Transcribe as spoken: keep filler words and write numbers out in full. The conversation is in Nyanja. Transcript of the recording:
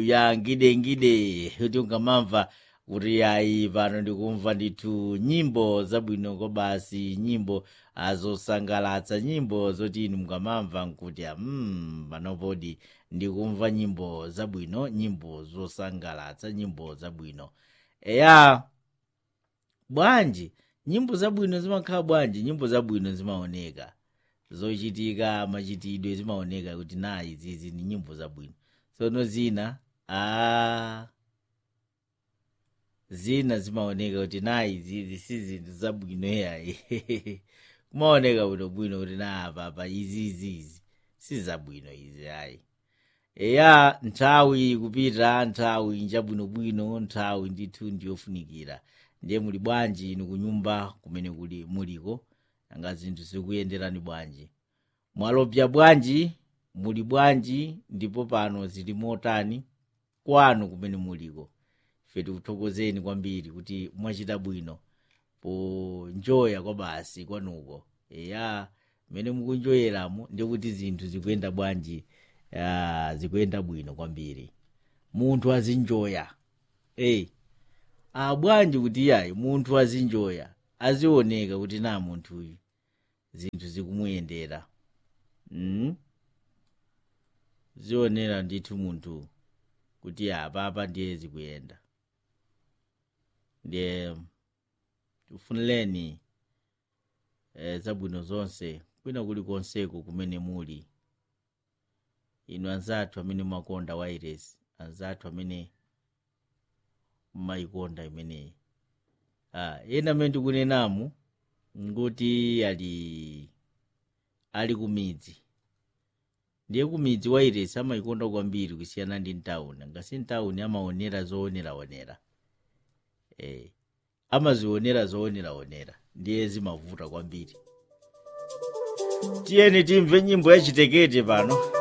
ya ngide ngide kuti ungamamva kuti ayi pano ndikumva ndithu nyimbo zabwino kobasi, nyimbo azosangalatsa, nyimbo zoti inu mukamamva nkuti mm, panopodi ndikumva nyimbo zabwino, nyimbo zosangalatsa, nyimbo zabwino. Eya bwanji nyimbo zabwino zimakhala bwanji, nyimbo zabwino zimaoneka, zochitika machitidwe zimaoneka kuti na izizi ni nyimbo zabwino. Sono zina ah zina zimaoneka kuti na izizi si zinthu zabwino yayi kumaoneka bwino bwino kuti na apa apa izizizi si zabwino izi ayi. Eya nthawi kupita, nthawi njabwinobwino, nthawi ndithu ndiyofunikira. Ndiye muli bwanji inu kunyumba kumene kuli muliko, nanga zinthu zikuyenderani bwanji, mwalobya bwanji, muli bwanji, ndipo pano zili motani kwanu kumene muliko. Ife tikuthokozeni kwambiri kuti mwachita bwino po njoya kwa basi kwanuko. Eya mene mukunjoyeramo ndiye kuti zinthu zikuyenda bwanji, ya zikuyenda bwino kwambiri, munthu azinjoya. Eh ah bwanji kuti yayi munthu azinjoya, azioneka kuti na munthu uyu zinthu zikumuyendera. mm? Zionera ndithu munthu kuti apa apa ndiye zikuyenda. Ndiye tifunireni eh, zabwino zonse kwina kuli konseko kumene muli inu anzathu amene makonda wairesi, anzathu amene maikonda imeneyi. Ah, ena amene tikunenamu nguti ali ali kumidzi, ndiye kumidzi wairesi amaikonda kwambiri kusiyana ndi mtawuni. Ngasi mtawuni amaonera zoonera onera, eh amazionera zoonera onera, ndiye zimavuta kwambiri. Tiyeni timve nyimbo ya Chitekete pano.